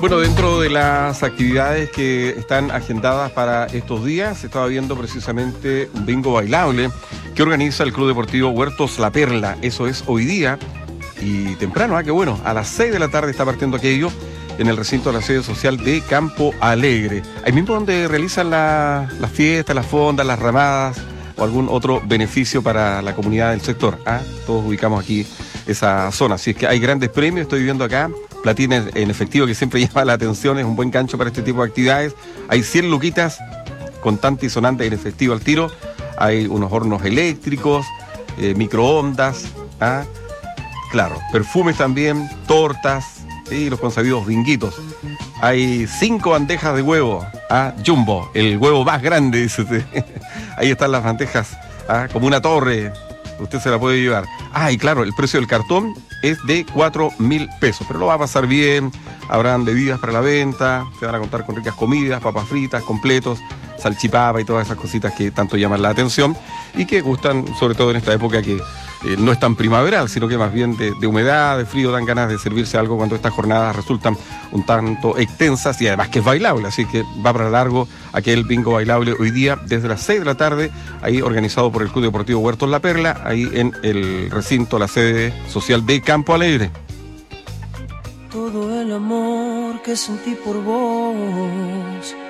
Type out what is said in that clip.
Bueno, dentro de las actividades que están agendadas para estos días, se estaba viendo precisamente un bingo bailable que organiza el Club Deportivo Huertos La Perla. Eso es hoy día y temprano, qué bueno, a las 6 de la tarde está partiendo aquello en el recinto de la sede social de Campo Alegre. Ahí mismo donde realizan las fiestas, las fondas, las ramadas o algún otro beneficio para la comunidad del sector. Todos ubicamos aquí esa zona, así es que hay grandes premios, estoy viendo acá, platines en efectivo que siempre llama la atención, es un buen gancho para este tipo de actividades. Hay 100 luquitas, contante y sonante en efectivo al tiro, hay unos hornos eléctricos, microondas, claro, perfumes también, tortas y los consabidos binguitos. Hay 5 bandejas de huevo, Jumbo, el huevo más grande, dice usted. Ahí están las bandejas, como una torre, usted se la puede llevar. Y claro, el precio del cartón es de 4.000 pesos, pero lo va a pasar bien, habrán bebidas para la venta, se van a contar con ricas comidas, papas fritas, completos, salchipapa y todas esas cositas que tanto llaman la atención y que gustan, sobre todo en esta época que no es tan primaveral, sino que más bien de humedad, de frío, dan ganas de servirse algo cuando estas jornadas resultan un tanto extensas y además que es bailable, así que va para largo aquel bingo bailable hoy día desde las 6 de la tarde, ahí organizado por el Club Deportivo Huertos La Perla, ahí en el recinto, la sede social de Campo Alegre. Todo el amor que sentí por vos